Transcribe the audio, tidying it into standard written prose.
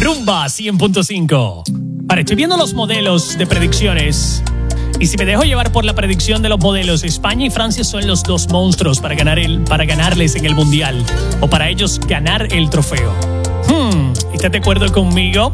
Rumba 100.5. Ahora, estoy viendo los modelos de predicciones. Y si me dejo llevar por la predicción de los modelos, España y Francia son los dos monstruos para ganarles en el Mundial. O para ellos ganar el trofeo. ¿Estás de acuerdo conmigo?